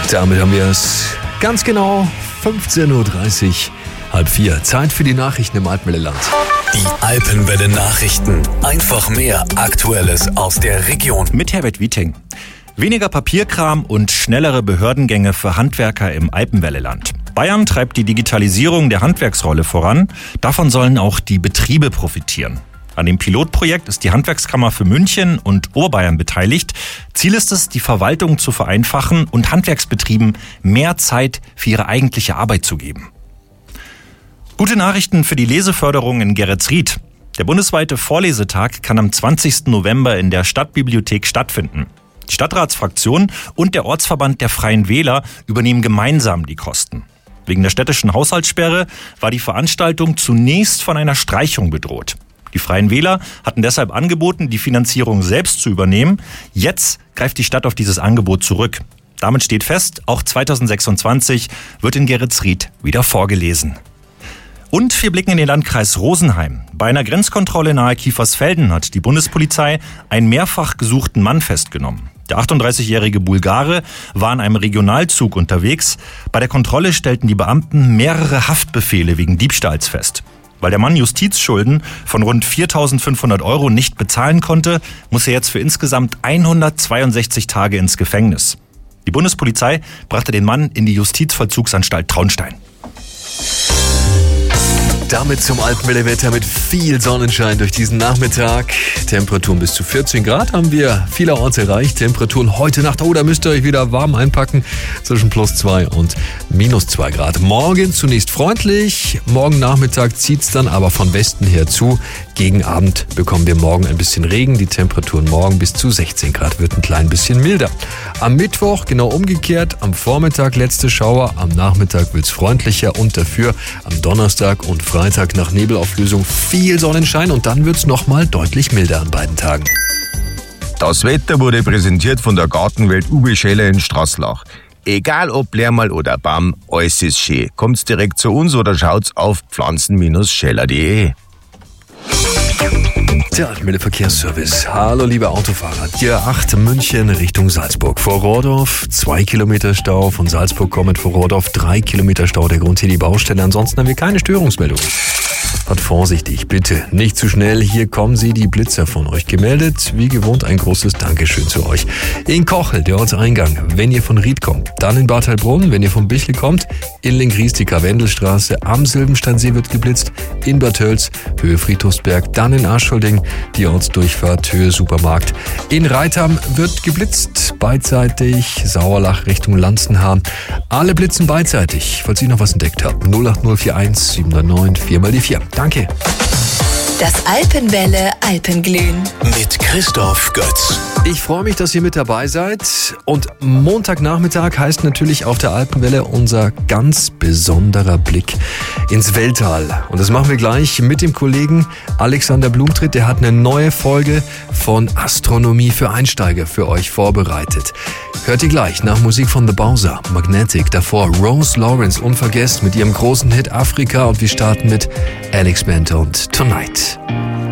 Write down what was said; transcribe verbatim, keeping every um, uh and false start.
Damit haben wir es ganz genau fünfzehn Uhr dreißig, halb vier. Zeit für die Nachrichten im Alpenwelle-Land. Die Alpenwelle-Nachrichten. Einfach mehr Aktuelles aus der Region. Mit Herbert Wieting. Weniger Papierkram und schnellere Behördengänge für Handwerker im Alpenwelle-Land. Bayern treibt die Digitalisierung der Handwerksrolle voran. Davon sollen auch die Betriebe profitieren. An dem Pilotprojekt ist die Handwerkskammer für München und Oberbayern beteiligt. Ziel ist es, die Verwaltung zu vereinfachen und Handwerksbetrieben mehr Zeit für ihre eigentliche Arbeit zu geben. Gute Nachrichten für die Leseförderung in Geretsried. Der bundesweite Vorlesetag kann am zwanzigsten November in der Stadtbibliothek stattfinden. Die Stadtratsfraktion und der Ortsverband der Freien Wähler übernehmen gemeinsam die Kosten. Wegen der städtischen Haushaltssperre war die Veranstaltung zunächst von einer Streichung bedroht. Die Freien Wähler hatten deshalb angeboten, die Finanzierung selbst zu übernehmen. Jetzt greift die Stadt auf dieses Angebot zurück. Damit steht fest, auch zweitausendsechsundzwanzig wird in Geretsried wieder vorgelesen. Und wir blicken in den Landkreis Rosenheim. Bei einer Grenzkontrolle nahe Kiefersfelden hat die Bundespolizei einen mehrfach gesuchten Mann festgenommen. Der achtunddreißigjährige Bulgare war in einem Regionalzug unterwegs. Bei der Kontrolle stellten die Beamten mehrere Haftbefehle wegen Diebstahls fest. Weil der Mann Justizschulden von rund viertausendfünfhundert Euro nicht bezahlen konnte, muss er jetzt für insgesamt hundertzweiundsechzig Tage ins Gefängnis. Die Bundespolizei brachte den Mann in die Justizvollzugsanstalt Traunstein. Damit zum Alpenwelle-Wetter mit viel Sonnenschein durch diesen Nachmittag. Temperaturen bis zu vierzehn Grad haben wir vielerorts erreicht. Temperaturen heute Nacht, oh, da müsst ihr euch wieder warm einpacken, zwischen plus zwei und minus zwei Grad. Morgen zunächst freundlich, morgen Nachmittag zieht es dann aber von Westen her zu. Gegen Abend bekommen wir morgen ein bisschen Regen. Die Temperaturen morgen bis zu sechzehn Grad, wird ein klein bisschen milder. Am Mittwoch genau umgekehrt, am Vormittag letzte Schauer, am Nachmittag wird es freundlicher und dafür am Donnerstag und Freitag nach Nebelauflösung viel Sonnenschein und dann wird es nochmal deutlich milder an beiden Tagen. Das Wetter wurde präsentiert von der Gartenwelt Uwe Scheller in Straßlach. Egal ob Lärmal oder Baum, alles ist schön. Kommt's direkt zu uns oder schaut's auf pflanzen Bindestrich scheller punkt de. Der Alpenwelle Verkehrsservice. Hallo liebe Autofahrer. Die A acht München Richtung Salzburg. Vor Rohrdorf zwei Kilometer Stau. Von Salzburg kommend vor Rohrdorf drei Kilometer Stau. Der Grund hier die Baustelle. Ansonsten haben wir keine Störungsmeldung. Fahrt vorsichtig, bitte. Nicht zu schnell. Hier kommen sie, die Blitzer von euch gemeldet. Wie gewohnt ein großes Dankeschön zu euch. In Kochel, der Ortseingang. Wenn ihr von Ried kommt, dann in Bad Heilbronn. Wenn ihr von Bichl kommt, in Lenggries die Karwendelstraße. Am Silbensteinsee wird geblitzt. In Bad Tölz, Höhe Friedhofsberg. Dann in Aschholding, die Ortsdurchfahrt, Höhe Supermarkt. In Reitham wird geblitzt. Beidseitig, Sauerlach Richtung Lanzenhahn. Alle blitzen beidseitig. Falls ihr noch was entdeckt habt. null acht null vier eins sieben neun vier mal die vier. Danke. Das Alpenwelle Alpenglühen. Mit Christoph Götz. Ich freue mich, dass ihr mit dabei seid. Und Montagnachmittag heißt natürlich auf der Alpenwelle unser ganz besonderer Blick ins Weltall. Und das machen wir gleich mit dem Kollegen Alexander Blumtritt. Der hat eine neue Folge von Astronomie für Einsteiger für euch vorbereitet. Hört ihr gleich nach Musik von The Bowser, Magnetic. Davor Rose Lawrence, unvergessen, mit ihrem großen Hit Afrika. Und wir starten mit Alex Band und Tonight.